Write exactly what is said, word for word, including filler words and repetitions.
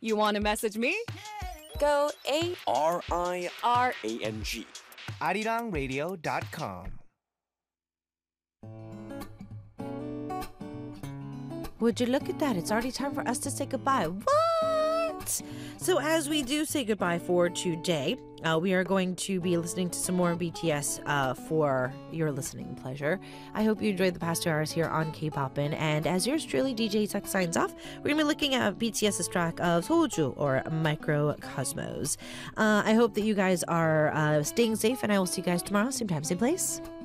You want to message me? Go A R I R A N G. arirang radio dot com. Would you look at that? It's already time for us to say goodbye. What? So as we do say goodbye for today, uh, we are going to be listening to some more B T S uh, for your listening pleasure. I hope you enjoyed the past two hours here on K-Poppin'. And as yours truly, D J Tuck, signs off, we're going to be looking at BTS's track of Soju, or Microcosmos. Uh, I hope that you guys are uh, staying safe, and I will see you guys tomorrow, same time, same place.